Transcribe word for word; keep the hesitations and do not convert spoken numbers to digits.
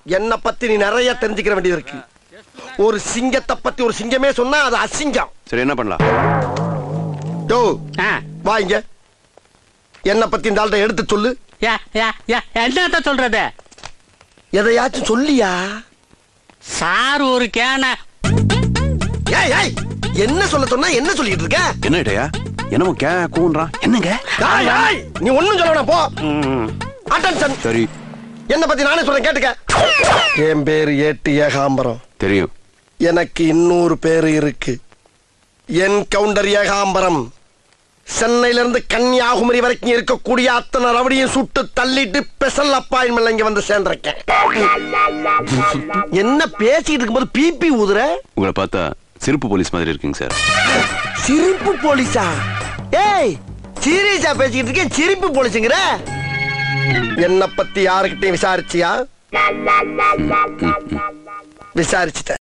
என்ன பத்தி நீ நிறைய தெரிஞ்சுக்கிற வேண்டியது இருக்கு. ஒரு சிங்கத்தை பத்தி ஒரு சிங்கமே சொன்னா அது அசிங்கம். சரி என்ன பண்ணலாம்? டோ வா இங்க. என்ன பத்தி இந்த ஆள்கிட்ட எடுத்து சொல்லு. என்ன சொல்றது? எதையாச்சும் சொல்லியா? சார் ஒரு கேன. ஏய் ஏய் என்ன சொல்ல சொன்னா என்ன சொல்லிட்டு இருக்க? என்ன இடையா? என்னமோ கே கூன்றான். என்னங்க? நீ ஒண்ணும் சொல்லணும் போ. அட்டென்ஷன். சரி. என்ன பத்தி நானே சொல்றேன் கேட்டுக்க. என் பேரு ஏட்டு ஏகாம்பரம். தெரியும். எனக்கு இன்னொரு பேரு இருக்கு. என் கவுண்டர் ஏகாம்பரம். சென்னையில இருந்து கன்னியாகுமரி வரைக்கும் இருக்கக்கூடிய அத்தனை ரவடியும் சுட்டு தள்ளிட்டு ஸ்பெஷல் அப்பாயின்மெண்ட் இங்க வந்து சேர்ந்திருக்கேன். என்ன பேசிட்டு இருக்கும்போது பிபி ஊதுற? உங்களை பார்த்தா சிரிப்பு போலீஸ் மாதிரி இருக்குங்க சார். சிரிப்பு போலீஸா? ஏய் சீரியஸா பேசிக்கிட்டு இருக்கேன், சிரிப்பு போலீஸுங்கிற? என்ன பத்தி யாருக்கிட்டையும் விசாரிச்சியா? விசாரிச்சுட்ட.